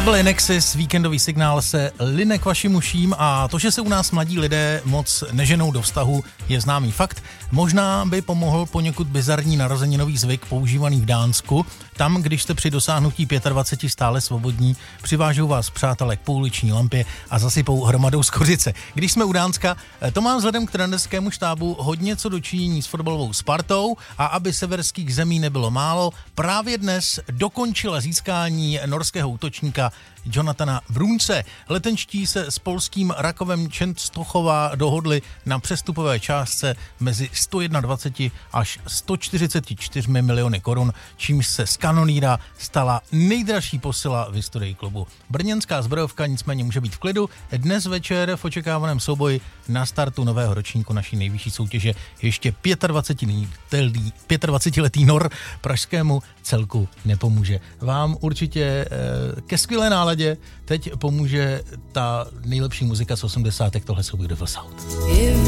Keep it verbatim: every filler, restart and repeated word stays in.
byl Inexis, víkendový signál se line k vašim uším a to, že se u nás mladí lidé moc neženou do vztahu, je známý fakt. Možná by pomohl poněkud bizarní narozeninový zvyk používaný v Dánsku. Tam, když jste při dosáhnutí dvacet pět stále svobodní, přivážou vás přátelé k pouliční lampě a zasypou hromadou skořice. Když jsme u Dánska, to má vzhledem k trenerskému štábu hodně co dočinění s fotbalovou Spartou a aby severských zemí nebylo málo, právě dnes dokončila získání norského útočníka Jonathana Brunce. Letenčtí se s polským Rakovem Częstochowa dohodli na přestupové částce mezi sto dvacet jedna až sto čtyřicet čtyři miliony korun, čímž se z kanonýra stala nejdražší posila v historii klubu. Brněnská zbrojovka nicméně může být v klidu. Dnes večer v očekávaném souboji na startu nového ročníku naší nejvyšší soutěže ještě dvacetiletý Nor pražskému celku nepomůže. Vám určitě ke skvělé náladě teď pomůže ta nejlepší muzika z osmdesátek, tohle jsou Beautiful Sound.